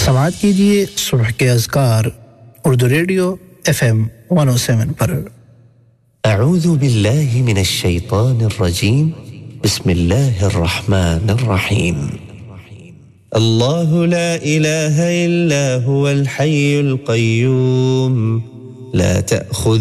समाअत कीजिए सुबह के अज़कार उर्दू रेडियो FM 107 पर अऊज़ु बिल्लाहि मिनश शैतानिर रजीम बिस्मिल्लाहिर रहमानिर रहीम अल्लाहु ला इलाहा इल्ला हुवल हय्युल क़य्यूम ला तअख़ुज़